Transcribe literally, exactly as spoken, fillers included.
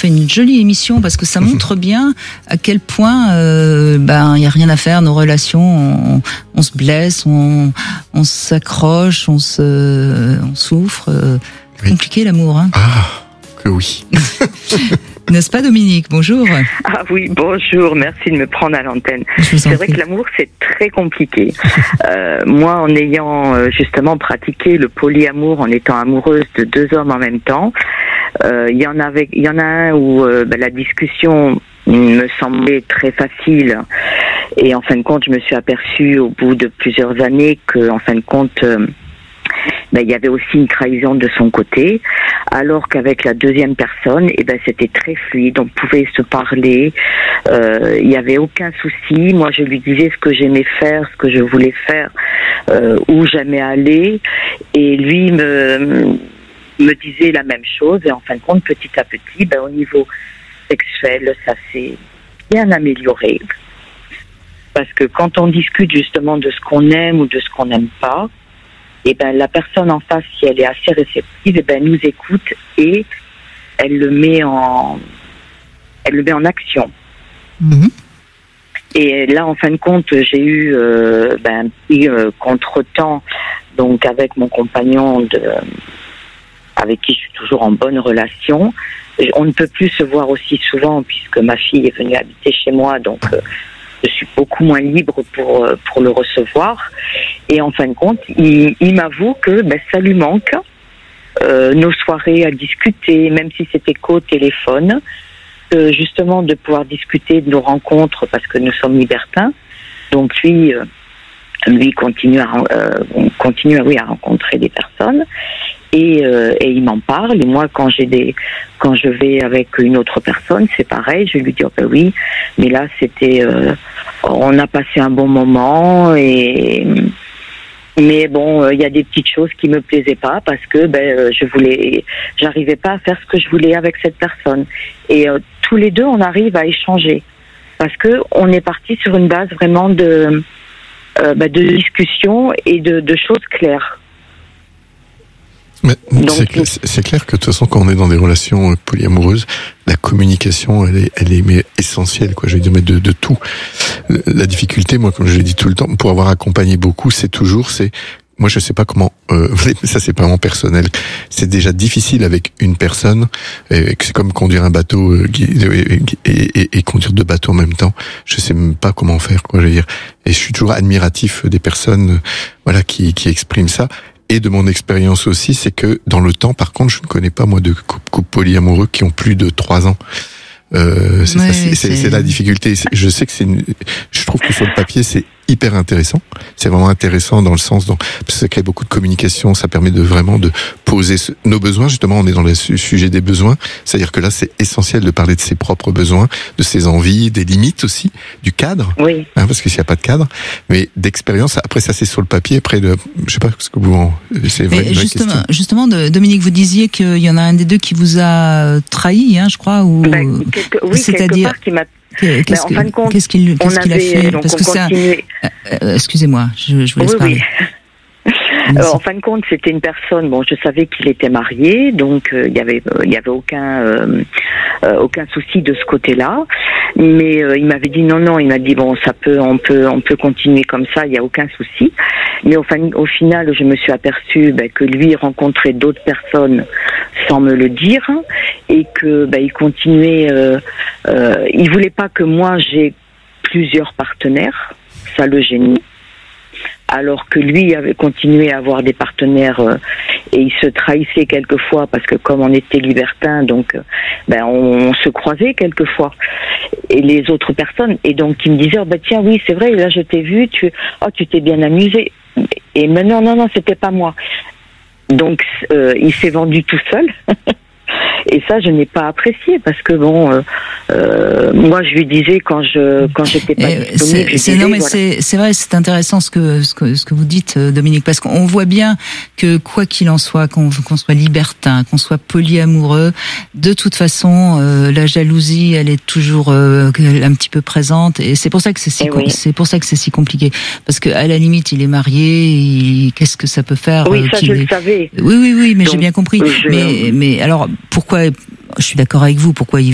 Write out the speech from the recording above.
fait une jolie émission parce que ça montre bien à quel point euh, ben il y a rien à faire, nos relations, on, on se blesse, on, on s'accroche, on se, on souffre. Euh, oui. Compliqué l'amour, hein. Ah, que oui. N'est-ce pas, Dominique? Bonjour. Ah oui, bonjour, merci de me prendre à l'antenne. C'est vrai que l'amour, c'est très compliqué. euh, moi, en ayant euh, justement pratiqué le polyamour, en étant amoureuse de deux hommes en même temps, euh, il y en avait, il y en a un où euh, ben, la discussion me semblait très facile. Et en fin de compte, je me suis aperçue au bout de plusieurs années que, en fin de compte, euh, ben, il y avait aussi une trahison de son côté, alors qu'avec la deuxième personne, eh ben, c'était très fluide, on pouvait se parler, euh, il n'y avait aucun souci. Moi, je lui disais ce que j'aimais faire, ce que je voulais faire, euh, où j'aimais aller, et lui me, me disait la même chose, et en fin de compte, petit à petit, ben, au niveau sexuel, ça s'est bien amélioré. Parce que quand on discute justement de ce qu'on aime ou de ce qu'on n'aime pas, et ben la personne en face, si elle est assez réceptive, et ben nous écoute et elle le met en, elle le met en action. Mmh. Et là, en fin de compte, j'ai eu euh, ben, un petit euh, contretemps, donc avec mon compagnon, de, avec qui je suis toujours en bonne relation. On ne peut plus se voir aussi souvent puisque ma fille est venue habiter chez moi, donc. Euh, Je suis beaucoup moins libre pour pour le recevoir, et en fin de compte, il, il m'avoue que ben, ça lui manque, euh, nos soirées à discuter, même si c'était qu'au téléphone, euh, justement de pouvoir discuter de nos rencontres parce que nous sommes libertins. Donc lui, euh, lui continue à euh, continue oui à rencontrer des personnes. Et, euh, et il m'en parle. Et moi, quand j'ai des, quand je vais avec une autre personne, c'est pareil. Je lui dis oh ben oui, mais là c'était, euh, on a passé un bon moment. Et mais bon, il euh, y a des petites choses qui me plaisaient pas parce que ben je voulais, j'arrivais pas à faire ce que je voulais avec cette personne. Et euh, tous les deux, on arrive à échanger parce que on est parti sur une base vraiment de, euh, ben, de discussion et de, de choses claires. Mais c'est, clair, c'est clair que de toute façon, quand on est dans des relations polyamoureuses, la communication, elle est, elle est mais essentielle, quoi. Je veux dire, mais de, de tout. La difficulté, moi, comme je l'ai dit tout le temps, pour avoir accompagné beaucoup, c'est toujours, c'est, moi, je sais pas comment, euh, ça c'est vraiment personnel. C'est déjà difficile avec une personne, et c'est comme conduire un bateau euh, et, et, et, et conduire deux bateaux en même temps. Je sais même pas comment faire, quoi. Je veux dire, et je suis toujours admiratif des personnes, voilà, qui, qui expriment ça. Et de mon expérience aussi, c'est que dans le temps, par contre, je ne connais pas moi de couples polyamoureux qui ont plus de trois ans. Euh, c'est, oui, ça, c'est, c'est... c'est la difficulté. Je sais que c'est, une... je trouve que sur le papier, c'est hyper intéressant. C'est vraiment intéressant dans le sens, dans... parce que ça crée beaucoup de communication. Ça permet de vraiment de poser ce... nos besoins. Justement, on est dans le sujet des besoins. C'est-à-dire que là, c'est essentiel de parler de ses propres besoins, de ses envies, des limites aussi, du cadre. Oui. Hein, parce que s'il n'y a pas de cadre, mais d'expérience. Après, ça, c'est sur le papier. Après, de... je sais pas ce que vous en... c'est vrai. Mais justement, justement, Dominique, vous disiez qu'il y en a un des deux qui vous a trahi, hein, je crois, ou ben, quelque... oui, c'est-à-dire. Qui m'a... Qu'est-ce, ben, en fin de compte, qu'est-ce qu'il, qu'est-ce qu'il avait, a fait donc Parce on que ça, euh, excusez-moi, je, je vous laisse oui, parler. Oui. Alors, en fin de compte, c'était une personne. Bon, je savais qu'il était marié, donc il euh, y avait, il euh, y avait aucun, euh, euh, aucun souci de ce côté-là. Mais euh, il m'avait dit non, non. Il m'a dit bon, ça peut, on peut, on peut continuer comme ça. Il y a aucun souci. Mais au, fin, au final, je me suis aperçue ben, que lui rencontrait d'autres personnes sans me le dire et que ben, il continuait. Euh, euh, il voulait pas que moi j'ai plusieurs partenaires. Ça le gênait. Alors que lui avait continué à avoir des partenaires euh, et il se trahissait quelquefois parce que comme on était libertin, donc euh, ben on, on se croisait quelquefois et les autres personnes et donc il me disait oh, ben tiens oui c'est vrai là je t'ai vu tu oh tu t'es bien amusé et mais non non non c'était pas moi donc euh, il s'est vendu tout seul. Et ça, je n'ai pas apprécié parce que bon, euh, euh, moi, je lui disais quand je quand j'étais pas et disponible. C'est, je c'est, disais, non, mais voilà. c'est c'est vrai, c'est intéressant ce que ce que ce que vous dites, Dominique, parce qu'on voit bien que quoi qu'il en soit, qu'on qu'on soit libertin, qu'on soit polyamoureux, de toute façon, euh, la jalousie, elle est toujours euh, un petit peu présente, et c'est pour ça que c'est si Eh com- oui. c'est pour ça que c'est si compliqué, parce que à la limite, il est marié, il, qu'est-ce que ça peut faire Oui, euh, ça qu'il je est... le savais. Oui, oui, oui, mais Donc, j'ai bien compris. je... Mais mais alors pourquoi? Je suis d'accord avec vous. Pourquoi il